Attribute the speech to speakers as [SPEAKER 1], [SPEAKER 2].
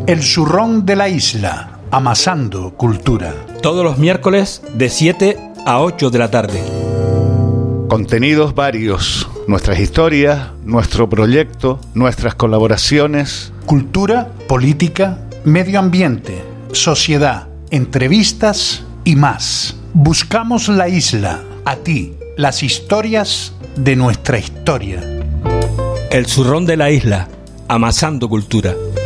[SPEAKER 1] El zurrón de la isla, amasando cultura.
[SPEAKER 2] Todos los miércoles de 7 a 8 de la tarde.
[SPEAKER 3] Contenidos varios, nuestras historias, nuestro proyecto, nuestras colaboraciones.
[SPEAKER 1] Cultura, política, medio ambiente, sociedad, entrevistas y más. Buscamos la isla, a ti, las historias de nuestra historia.
[SPEAKER 2] El zurrón de la isla, amasando cultura.